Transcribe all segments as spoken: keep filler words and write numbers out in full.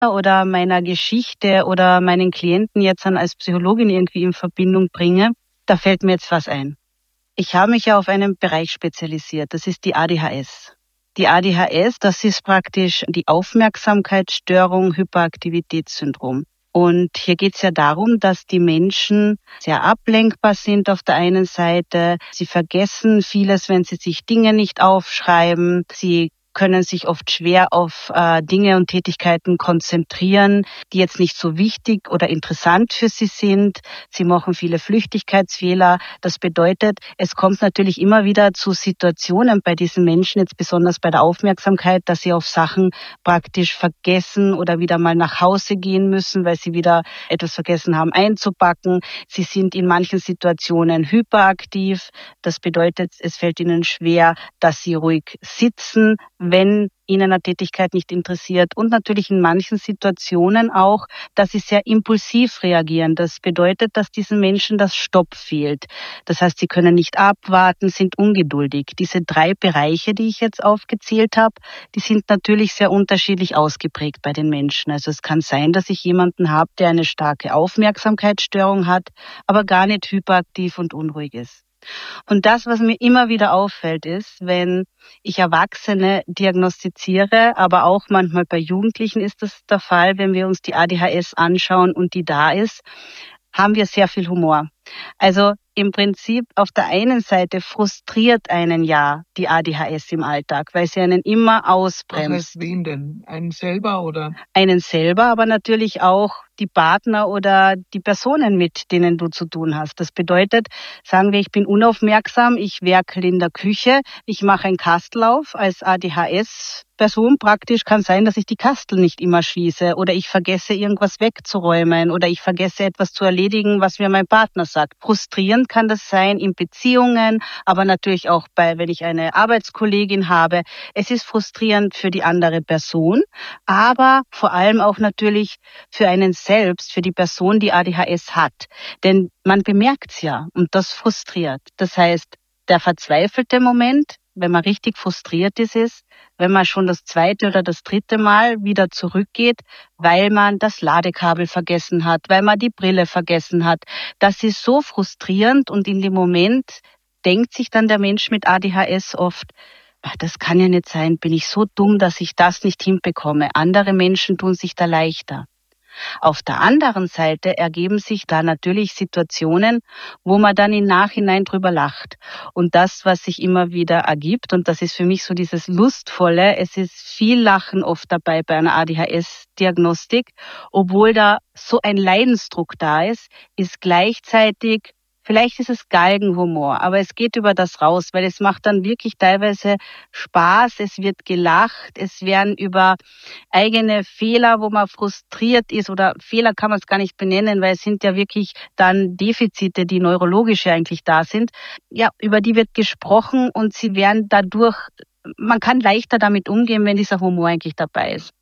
oder meiner Geschichte oder meinen Klienten jetzt dann als Psychologin irgendwie in Verbindung bringe, da fällt mir jetzt was ein. Ich habe mich ja auf einen Bereich spezialisiert, das ist die A D H S. Die A D H S, das ist praktisch die Aufmerksamkeitsstörung, Hyperaktivitätssyndrom. Und hier geht es ja darum, dass die Menschen sehr ablenkbar sind auf der einen Seite. Sie vergessen vieles, wenn sie sich Dinge nicht aufschreiben. Sie können sich oft schwer auf äh, Dinge und Tätigkeiten konzentrieren, die jetzt nicht so wichtig oder interessant für sie sind. Sie machen viele Flüchtigkeitsfehler. Das bedeutet, es kommt natürlich immer wieder zu Situationen bei diesen Menschen, jetzt besonders bei der Aufmerksamkeit, dass sie auf Sachen praktisch vergessen oder wieder mal nach Hause gehen müssen, weil sie wieder etwas vergessen haben einzupacken. Sie sind in manchen Situationen hyperaktiv. Das bedeutet, es fällt ihnen schwer, dass sie ruhig sitzen, wenn ihnen eine Tätigkeit nicht interessiert. Und natürlich in manchen Situationen auch, dass sie sehr impulsiv reagieren. Das bedeutet, dass diesen Menschen das Stopp fehlt. Das heißt, sie können nicht abwarten, sind ungeduldig. Diese drei Bereiche, die ich jetzt aufgezählt habe, die sind natürlich sehr unterschiedlich ausgeprägt bei den Menschen. Also es kann sein, dass ich jemanden habe, der eine starke Aufmerksamkeitsstörung hat, aber gar nicht hyperaktiv und unruhig ist. Und das, was mir immer wieder auffällt, ist, wenn ich Erwachsene diagnostiziere, aber auch manchmal bei Jugendlichen ist das der Fall, wenn wir uns die A D H S anschauen und die da ist, haben wir sehr viel Humor. Also im Prinzip auf der einen Seite frustriert einen ja die A D H S im Alltag, weil sie einen immer Was ausbremst. heißt wen denn? Einen selber oder? Einen selber, aber natürlich auch die Partner oder die Personen, mit denen du zu tun hast. Das bedeutet, sagen wir, ich bin unaufmerksam, ich werkel in der Küche, ich mache einen Kastel auf als A D H S-Person. Praktisch kann sein, dass ich die Kastel nicht immer schließe oder ich vergesse, irgendwas wegzuräumen oder ich vergesse, etwas zu erledigen, was mir mein Partner sagt. Frustrierend kann das sein in Beziehungen, aber natürlich auch bei, wenn ich eine Arbeitskollegin habe. Es ist frustrierend für die andere Person, aber vor allem auch natürlich für einen selbst, für die Person, die A D H S hat. Denn man bemerkt's ja und das frustriert. Das heißt, der verzweifelte Moment, wenn man richtig frustriert ist, ist, wenn man schon das zweite oder das dritte Mal wieder zurückgeht, weil man das Ladekabel vergessen hat, weil man die Brille vergessen hat. Das ist so frustrierend und in dem Moment denkt sich dann der Mensch mit A D H S oft, ach, das kann ja nicht sein, bin ich so dumm, dass ich das nicht hinbekomme. Andere Menschen tun sich da leichter. Auf der anderen Seite ergeben sich da natürlich Situationen, wo man dann im Nachhinein drüber lacht. Und das, was sich immer wieder ergibt, und das ist für mich so dieses Lustvolle, es ist viel Lachen oft dabei bei einer A D H S-Diagnostik, obwohl da so ein Leidensdruck da ist, ist gleichzeitig, vielleicht ist es Galgenhumor, aber es geht über das raus, weil es macht dann wirklich teilweise Spaß, es wird gelacht, es werden über eigene Fehler, wo man frustriert ist oder Fehler kann man es gar nicht benennen, weil es sind ja wirklich dann Defizite, die neurologisch ja eigentlich da sind. Ja, über die wird gesprochen und sie werden dadurch, man kann leichter damit umgehen, wenn dieser Humor eigentlich dabei ist.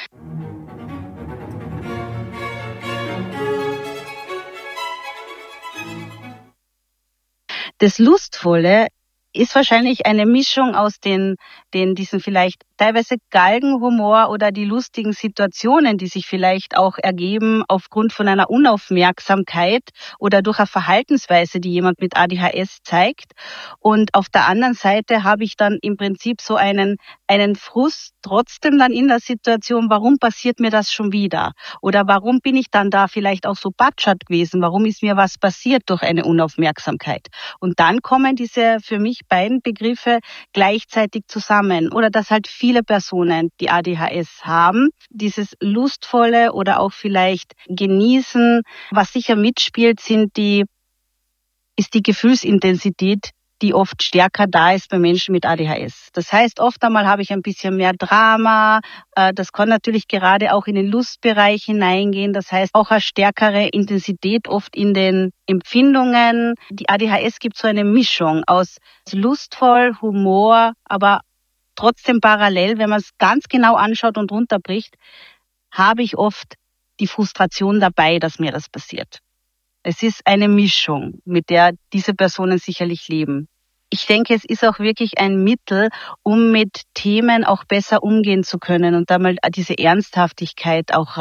Das Lustvolle ist wahrscheinlich eine Mischung aus den, den diesen vielleicht teilweise Galgenhumor oder die lustigen Situationen, die sich vielleicht auch ergeben aufgrund von einer Unaufmerksamkeit oder durch eine Verhaltensweise, die jemand mit A D H S zeigt. Und auf der anderen Seite habe ich dann im Prinzip so einen, einen Frust trotzdem dann in der Situation, warum passiert mir das schon wieder? Oder warum bin ich dann da vielleicht auch so batschert gewesen? Warum ist mir was passiert durch eine Unaufmerksamkeit? Und dann kommen diese für mich beiden Begriffe gleichzeitig zusammen. Oder dass halt viele Personen, die A D H S haben, dieses Lustvolle oder auch vielleicht Genießen, was sicher mitspielt, sind die, ist die Gefühlsintensität, die oft stärker da ist bei Menschen mit A D H S. Das heißt, oft einmal habe ich ein bisschen mehr Drama. Das kann natürlich gerade auch in den Lustbereich hineingehen. Das heißt, auch eine stärkere Intensität oft in den Empfindungen. Die A D H S gibt so eine Mischung aus lustvoll, Humor, aber trotzdem parallel, wenn man es ganz genau anschaut und runterbricht, habe ich oft die Frustration dabei, dass mir das passiert. Es ist eine Mischung, mit der diese Personen sicherlich leben. Ich denke, es ist auch wirklich ein Mittel, um mit Themen auch besser umgehen zu können und da mal diese Ernsthaftigkeit auch